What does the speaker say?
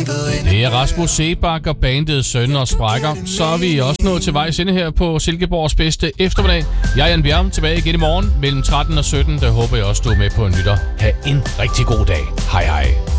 Det er Rasmus Seebach og bandet Søn og Sprækker. Så er vi også nået til vejs ende her på Silkeborgs bedste eftermiddag. Jeg er Jan Bjerg, tilbage igen i morgen mellem 13 og 17. Der håber jeg også, du er med på en lytter. Ha' en rigtig god dag. Hej hej.